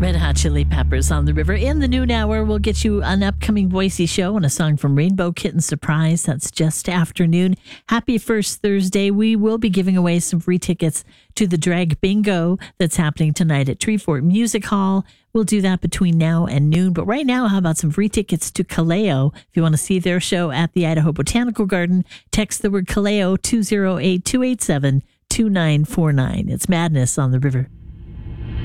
Red Hot Chili Peppers on the River. In the noon hour, we'll get you an upcoming Boise show and a song from Rainbow Kitten Surprise. That's just afternoon. Happy first Thursday. We will be giving away some free tickets to the Drag Bingo that's happening tonight at Treefort Music Hall. We'll do that between now and noon. But right now, how about some free tickets to Kaleo? If you want to see their show at the Idaho Botanical Garden, text the word Kaleo 208-287-2949. It's Madness on the River.